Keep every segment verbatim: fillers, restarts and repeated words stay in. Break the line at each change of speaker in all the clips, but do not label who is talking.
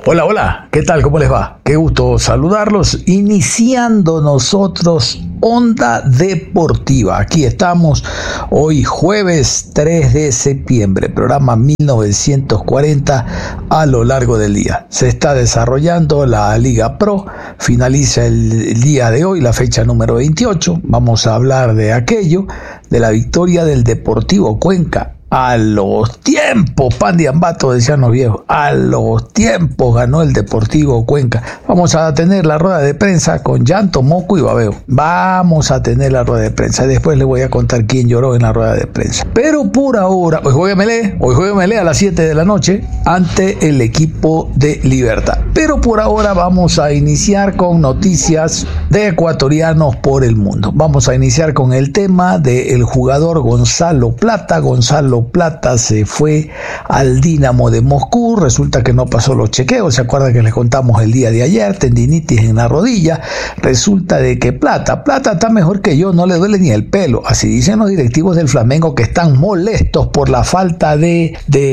Hola, hola, ¿qué tal? ¿Cómo les va? Qué gusto saludarlos. Iniciando nosotros Onda Deportiva. Aquí estamos hoy jueves tres de septiembre, programa mil novecientos cuarenta a lo largo del día. Se está desarrollando la Liga Pro, finaliza el, el día de hoy, la fecha número veintiocho. Vamos a hablar de aquello, de la victoria del Deportivo Cuenca. A los tiempos, pan de ambato, decían los viejos, a los tiempos ganó el Deportivo Cuenca. Vamos a tener la rueda de prensa con llanto, moco y babeo. Vamos a tener la rueda de prensa y después les voy a contar quién lloró en la rueda de prensa. Pero por ahora, hoy juega Melé, hoy juega Melé a las siete de la noche ante el equipo de Libertad. Pero por ahora vamos a iniciar con noticias de ecuatorianos por el mundo. Vamos a iniciar con el tema del jugador Gonzalo Plata. Gonzalo Plata se fue al Dinamo de Moscú, resulta que no pasó los chequeos, se acuerdan que les contamos el día de ayer, tendinitis en la rodilla, resulta de que Plata, Plata está mejor que yo, no le duele ni el pelo, así dicen los directivos del Flamengo que están molestos por la falta de,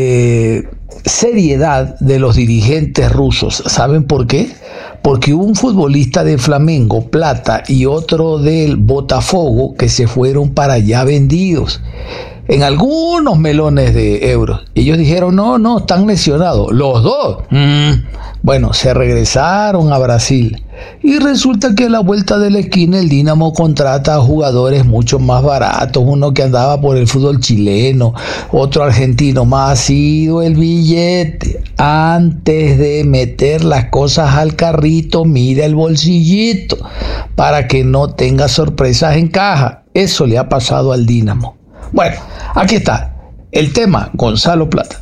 de seriedad de los dirigentes rusos. ¿Saben por qué? Porque hubo un futbolista de Flamengo, Plata, y otro del Botafogo que se fueron para allá vendidos en algunos melones de euros. Ellos dijeron, no, no, están lesionados. Los dos. Mm. Bueno, se regresaron a Brasil. Y resulta que a la vuelta de la esquina el Dinamo contrata a jugadores mucho más baratos. Uno que andaba por el fútbol chileno, otro argentino. Más ha sido el billete. Antes de meter las cosas al carrito, mira el bolsillito para que no tenga sorpresas en caja. Eso le ha pasado al Dinamo. Bueno, aquí está el tema Gonzalo Plata.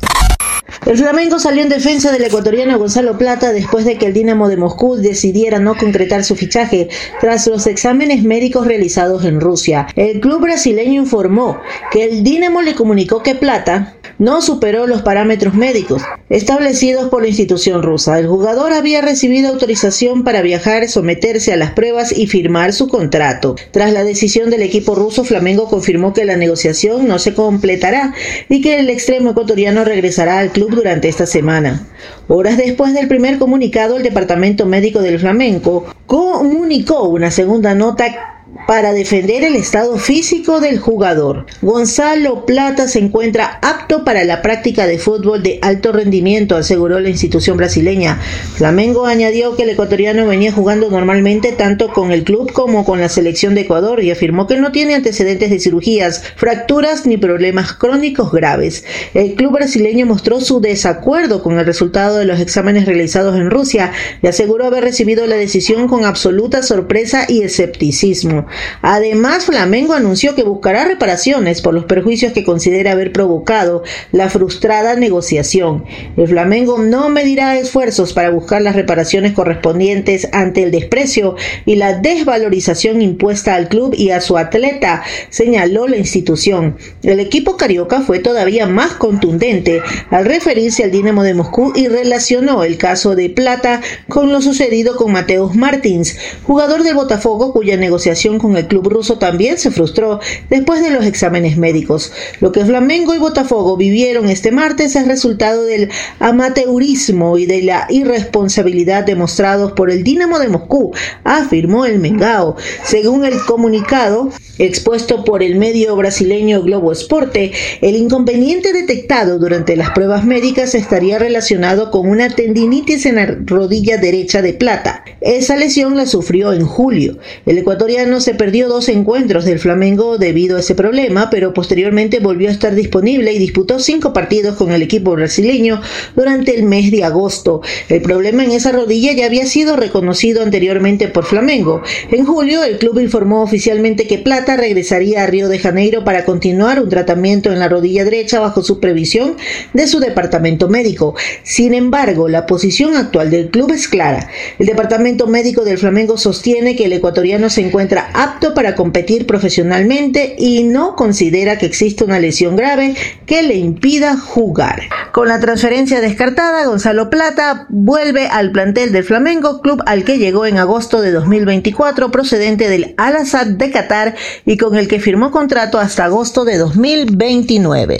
El Flamengo salió en defensa del ecuatoriano Gonzalo Plata después de que el Dinamo de Moscú decidiera no concretar su fichaje tras los exámenes médicos realizados en Rusia. El club brasileño informó que el Dinamo le comunicó que Plata no superó los parámetros médicos establecidos por la institución rusa. El jugador había recibido autorización para viajar, someterse a las pruebas y firmar su contrato. Tras la decisión del equipo ruso, Flamengo confirmó que la negociación no se completará y que el extremo ecuatoriano regresará al club durante esta semana. Horas después del primer comunicado, el departamento médico del Flamengo comunicó una segunda nota para defender el estado físico del jugador. Gonzalo Plata se encuentra apto para la práctica de fútbol de alto rendimiento, aseguró la institución brasileña. Flamengo añadió que el ecuatoriano venía jugando normalmente tanto con el club como con la selección de Ecuador y afirmó que no tiene antecedentes de cirugías, fracturas ni problemas crónicos graves. El club brasileño mostró su desacuerdo con el resultado de los exámenes realizados en Rusia y aseguró haber recibido la decisión con absoluta sorpresa y escepticismo. Además, Flamengo anunció que buscará reparaciones por los perjuicios que considera haber provocado la frustrada negociación. El Flamengo no medirá esfuerzos para buscar las reparaciones correspondientes ante el desprecio y la desvalorización impuesta al club y a su atleta, señaló la institución. El equipo carioca fue todavía más contundente al referirse al Dinamo de Moscú y relacionó el caso de Plata con lo sucedido con Mateus Martins, jugador del Botafogo cuya negociación con el club ruso también se frustró después de los exámenes médicos. Lo que Flamengo y Botafogo vivieron este martes es resultado del amateurismo y de la irresponsabilidad demostrados por el Dinamo de Moscú, afirmó el Mengao. Según el comunicado expuesto por el medio brasileño Globo Esporte, el inconveniente detectado durante las pruebas médicas estaría relacionado con una tendinitis en la rodilla derecha de Plata. Esa lesión la sufrió en julio. El ecuatoriano se perdió dos encuentros del Flamengo debido a ese problema, pero posteriormente volvió a estar disponible y disputó cinco partidos con el equipo brasileño durante el mes de agosto. El problema en esa rodilla ya había sido reconocido anteriormente por Flamengo. En julio, el club informó oficialmente que Plata regresaría a Río de Janeiro para continuar un tratamiento en la rodilla derecha bajo supervisión de su departamento médico. Sin embargo, la posición actual del club es clara. El departamento médico del Flamengo sostiene que el ecuatoriano se encuentra apto para competir profesionalmente y no considera que existe una lesión grave que le impida jugar. Con la transferencia descartada, Gonzalo Plata vuelve al plantel del Flamengo, club al que llegó en agosto de dos mil veinticuatro procedente del Al-Assad de Qatar y con el que firmó contrato hasta agosto de dos mil veintinueve.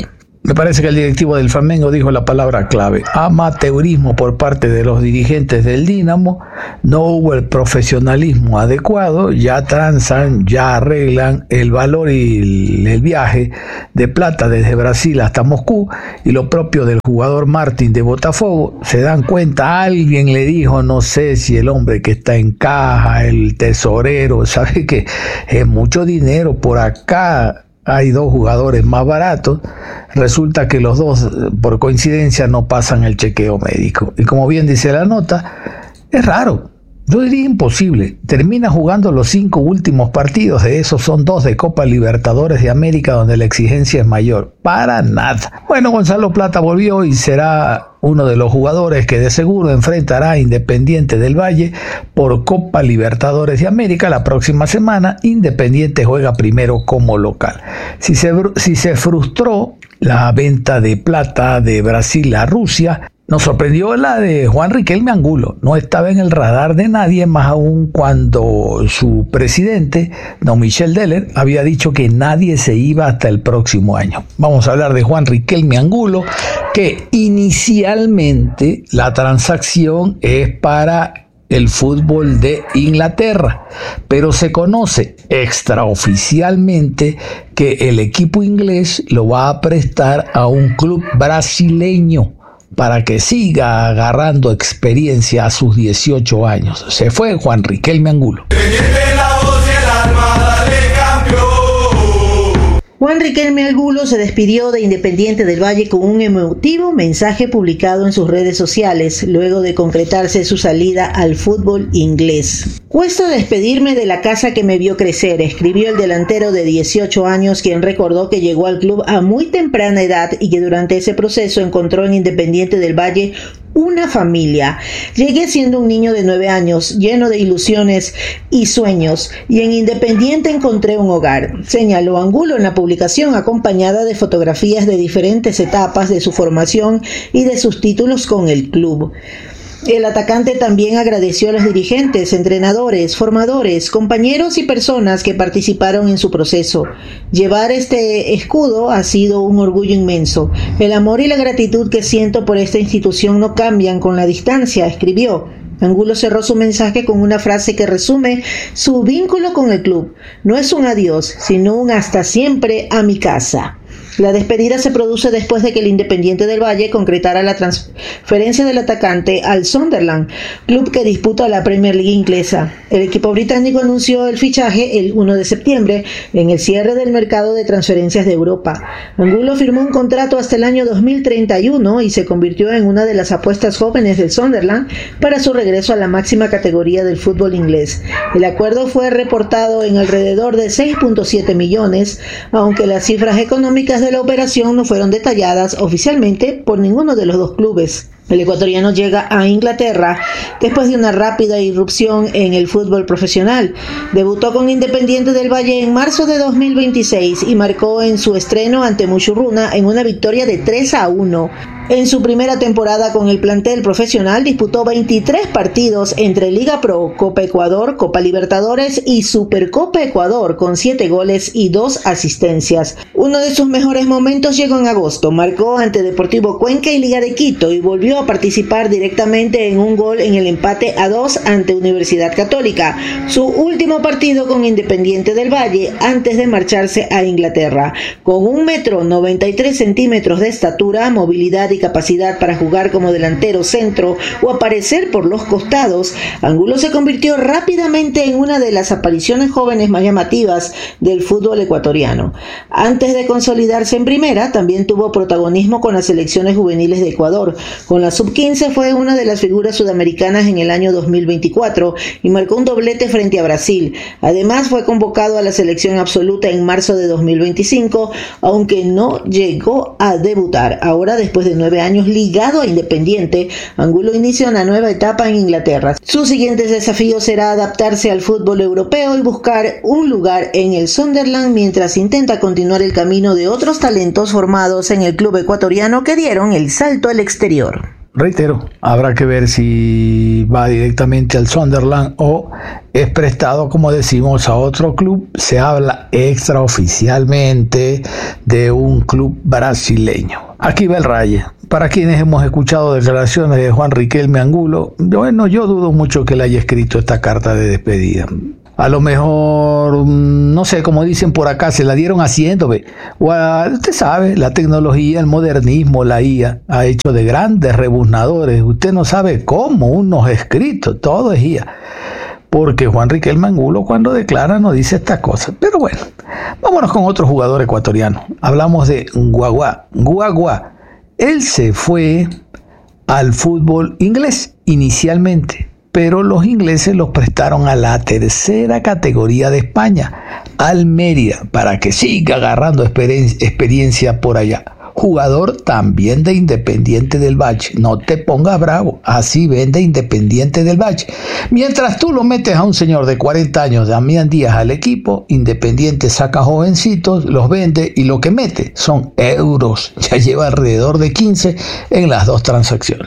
Me parece que el directivo del Flamengo dijo la palabra clave: amateurismo por parte de los dirigentes del Dinamo. No hubo el profesionalismo adecuado. Ya transan, ya arreglan el valor y el, el viaje de plata desde Brasil hasta Moscú. Y lo propio del jugador Martín de Botafogo. Se dan cuenta, alguien le dijo, no sé si el hombre que está en caja, el tesorero, sabe que es mucho dinero por acá. Hay dos jugadores más baratos, resulta que los dos por coincidencia no pasan el chequeo médico. Y como bien dice la nota, es raro, yo diría imposible. Termina jugando los cinco últimos partidos, de esos son dos de Copa Libertadores de América donde la exigencia es mayor. Para nada. Bueno, Gonzalo Plata volvió y será uno de los jugadores que de seguro enfrentará a Independiente del Valle por Copa Libertadores de América la próxima semana. Independiente juega primero como local. Si se, si se frustró la venta de plata de Brasil a Rusia, nos sorprendió la de Juan Riquelme Angulo. No estaba en el radar de nadie, más aún cuando su presidente, don Michel Deller, había dicho que nadie se iba hasta el próximo año. Vamos a hablar de Juan Riquelme Angulo, que inicialmente la transacción es para el fútbol de Inglaterra, pero se conoce extraoficialmente que el equipo inglés lo va a prestar a un club brasileño para que siga agarrando experiencia a sus dieciocho años. Se fue Juan Riquelme Angulo.
Juan Riquelme Angulo se despidió de Independiente del Valle con un emotivo mensaje publicado en sus redes sociales, luego de concretarse su salida al fútbol inglés. Cuesta despedirme de la casa que me vio crecer, escribió el delantero de dieciocho años, quien recordó que llegó al club a muy temprana edad y que durante ese proceso encontró en Independiente del Valle una familia. Llegué siendo un niño de nueve años, lleno de ilusiones y sueños, y en Independiente encontré un hogar, señaló Angulo en la publicación, acompañada de fotografías de diferentes etapas de su formación y de sus títulos con el club. El atacante también agradeció a los dirigentes, entrenadores, formadores, compañeros y personas que participaron en su proceso. Llevar este escudo ha sido un orgullo inmenso. El amor y la gratitud que siento por esta institución no cambian con la distancia, escribió. Angulo cerró su mensaje con una frase que resume su vínculo con el club. No es un adiós, sino un hasta siempre a mi casa. La despedida se produce después de que el Independiente del Valle concretara la transferencia del atacante al Sunderland, club que disputa la Premier League inglesa. El equipo británico anunció el fichaje el primero de septiembre en el cierre del mercado de transferencias de Europa. Angulo firmó un contrato hasta el año dos mil treinta y uno y se convirtió en una de las apuestas jóvenes del Sunderland para su regreso a la máxima categoría del fútbol inglés. El acuerdo fue reportado en alrededor de seis punto siete millones, aunque las cifras económicas de la operación no fueron detalladas oficialmente por ninguno de los dos clubes. El ecuatoriano llega a Inglaterra después de una rápida irrupción en el fútbol profesional. Debutó con Independiente del Valle en marzo de dos mil veintiséis y marcó en su estreno ante Muchurruna en una victoria de tres a uno. En su primera temporada con el plantel profesional disputó veintitrés partidos entre Liga Pro, Copa Ecuador, Copa Libertadores y Supercopa Ecuador, con siete goles y dos asistencias. Uno de sus mejores momentos llegó en agosto. Marcó ante Deportivo Cuenca y Liga de Quito y volvió a participar directamente en un gol en el empate a dos ante Universidad Católica, su último partido con Independiente del Valle antes de marcharse a Inglaterra. Con un metro noventa y tres centímetros de estatura, movilidad y capacidad para jugar como delantero centro o aparecer por los costados, Angulo se convirtió rápidamente en una de las apariciones jóvenes más llamativas del fútbol ecuatoriano. Antes de consolidarse en primera, también tuvo protagonismo con las selecciones juveniles de Ecuador. Con la sub quince fue una de las figuras sudamericanas en el año dos mil veinticuatro y marcó un doblete frente a Brasil. Además, fue convocado a la selección absoluta en marzo de dos mil veinticinco, aunque no llegó a debutar. Ahora, después de nueve años ligado a Independiente, Angulo inicia una nueva etapa en Inglaterra. Su siguiente desafío será adaptarse al fútbol europeo y buscar un lugar en el Sunderland mientras intenta continuar el camino de otros talentos formados en el club ecuatoriano que dieron el salto al exterior.
reitero, habrá que ver si va directamente al Sunderland o es prestado, como decimos, a otro club. Se habla extraoficialmente de un club brasileño. Aquí va el raye. Para quienes hemos escuchado declaraciones de Juan Riquelme Angulo, bueno, yo dudo mucho que le haya escrito esta carta de despedida. A lo mejor, no sé, como dicen por acá, se la dieron haciendo, ¿ve? O a, usted sabe, la tecnología, el modernismo, la I A, ha hecho de grandes rebuznadores. Usted no sabe cómo, unos escritos, todo es I A. Porque Juan Riquelme Angulo cuando declara no dice estas cosas. Pero bueno, vámonos con otro jugador ecuatoriano. Hablamos de Guagua. Guagua, él se fue al fútbol inglés inicialmente, pero los ingleses los prestaron a la tercera categoría de España, al Mérida, para que siga agarrando experien- experiencia por allá. Jugador también de Independiente del Valle. No te pongas bravo, así vende Independiente del Valle. Mientras tú lo metes a un señor de cuarenta años, Damián Díaz, al equipo, Independiente saca jovencitos, los vende y lo que mete son euros. Ya lleva alrededor de quince en las dos transacciones.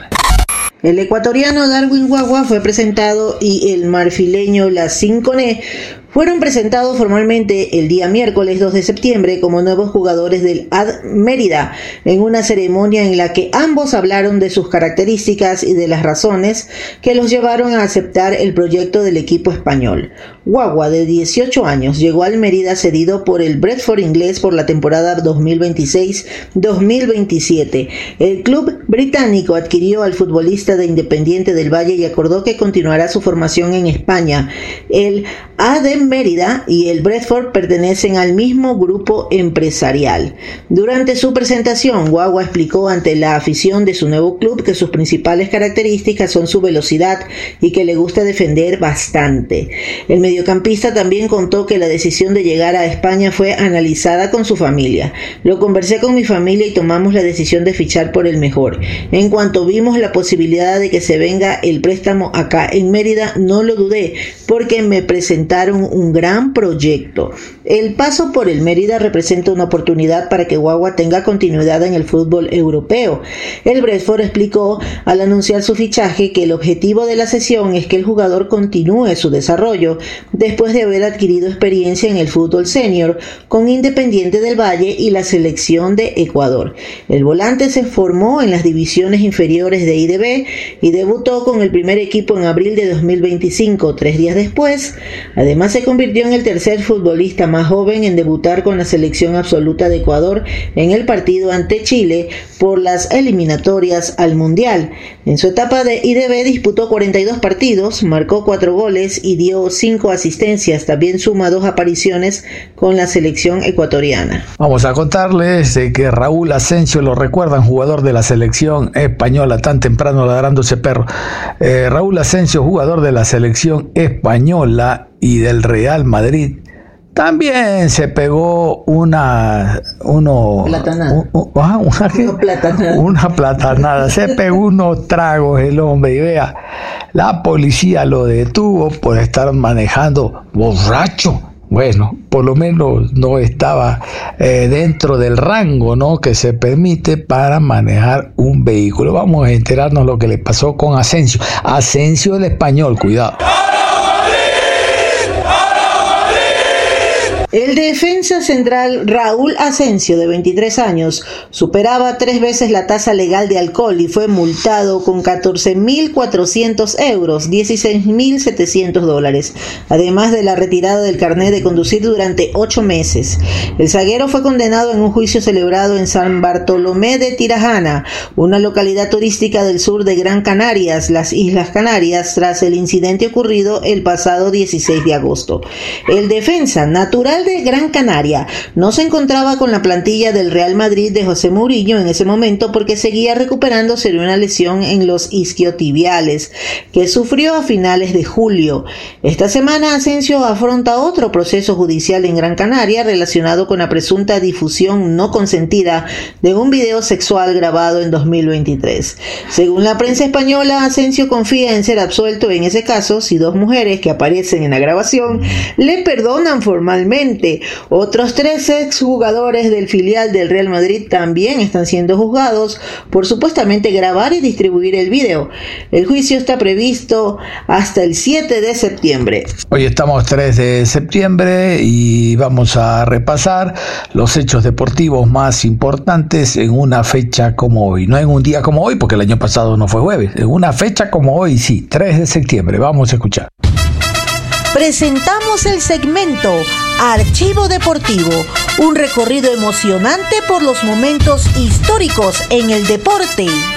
El ecuatoriano Darwin Guagua fue presentado y el marfileño Lassine Koné fueron presentados formalmente el día miércoles dos de septiembre como nuevos jugadores del A D Mérida, en una ceremonia en la que ambos hablaron de sus características y de las razones que los llevaron a aceptar el proyecto del equipo español. Guagua, de dieciocho años, llegó al Mérida cedido por el Brentford inglés por la temporada dos mil veintiséis dos mil veintisiete. El club británico adquirió al futbolista de Independiente del Valle y acordó que continuará su formación en España. El A D Mérida y el Brentford pertenecen al mismo grupo empresarial. Durante su presentación, Guagua explicó ante la afición de su nuevo club que sus principales características son su velocidad y que le gusta defender bastante. El mediocampista también contó que la decisión de llegar a España fue analizada con su familia. Lo conversé con mi familia y tomamos la decisión de fichar por el mejor. En cuanto vimos la posibilidad de que se venga el préstamo acá en Mérida, no lo dudé porque me presentaron un gran proyecto. El paso por el Mérida representa una oportunidad para que Guagua tenga continuidad en el fútbol europeo. El Brentford explicó al anunciar su fichaje que el objetivo de la cesión es que el jugador continúe su desarrollo después de haber adquirido experiencia en el fútbol senior con Independiente del Valle y la selección de Ecuador. El volante se formó en las divisiones inferiores de I D B y debutó con el primer equipo en abril de dos mil veinticinco, tres días después. Además, se convirtió en el tercer futbolista más joven en debutar con la selección absoluta de Ecuador en el partido ante Chile por las eliminatorias al Mundial. En su etapa de I D B disputó cuarenta y dos partidos, marcó cuatro goles y dio cinco asistencias. También suma dos apariciones con la selección ecuatoriana.
Vamos a contarles de que Raúl Asensio, lo recuerdan, jugador de la selección española, tan temprano ladrando ese perro. Eh, Raúl Asensio, jugador de la selección española y del Real Madrid, también se pegó una uno
platanada.
Un, un, una,
una platanada.
Una platanada. Se pegó unos tragos el hombre y vea, la policía lo detuvo por estar manejando borracho. Bueno, por lo menos no estaba eh, dentro del rango, ¿no?, que se permite para manejar un vehículo. Vamos a enterarnos lo que le pasó con Asensio. Asensio el español, cuidado.
El defensa central Raúl Asensio, de veintitrés años, superaba tres veces la tasa legal de alcohol y fue multado con catorce mil cuatrocientos euros, dieciséis mil setecientos dólares, además de la retirada del carnet de conducir durante ocho meses. El zaguero fue condenado en un juicio celebrado en San Bartolomé de Tirajana, una localidad turística del sur de Gran Canarias, las Islas Canarias, tras el incidente ocurrido el pasado dieciséis de agosto. El defensa natural de Gran Canaria no se encontraba con la plantilla del Real Madrid de José Mourinho en ese momento porque seguía recuperándose de una lesión en los isquiotibiales que sufrió a finales de julio. Esta semana Asensio afronta otro proceso judicial en Gran Canaria relacionado con la presunta difusión no consentida de un video sexual grabado en dos mil veintitrés. Según la prensa española, Asensio confía en ser absuelto en ese caso si dos mujeres que aparecen en la grabación le perdonan formalmente penalmente. Otros tres exjugadores del filial del Real Madrid también están siendo juzgados por supuestamente grabar y distribuir el video. El juicio está previsto hasta el siete de septiembre.
Hoy estamos tres de septiembre y vamos a repasar los hechos deportivos más importantes en una fecha como hoy. No en un día como hoy, porque el año pasado no fue jueves. En una fecha como hoy, sí, tres de septiembre. Vamos a escuchar.
Presentamos el segmento Archivo Deportivo, un recorrido emocionante por los momentos históricos en el deporte.